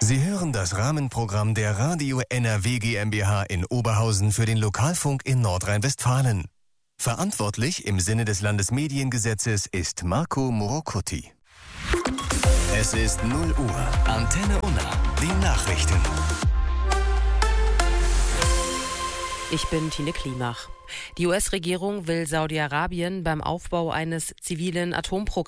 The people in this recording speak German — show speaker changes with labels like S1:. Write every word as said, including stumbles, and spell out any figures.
S1: Sie hören das Rahmenprogramm der Radio N R W GmbH in Oberhausen für den Lokalfunk in Nordrhein-Westfalen. Verantwortlich im Sinne des Landesmediengesetzes ist Marco Morocuti. Es ist null Uhr. Antenne Unna. Die Nachrichten.
S2: Ich bin Tine Klimach. Die U S-Regierung will Saudi-Arabien beim Aufbau eines zivilen Atomprogramms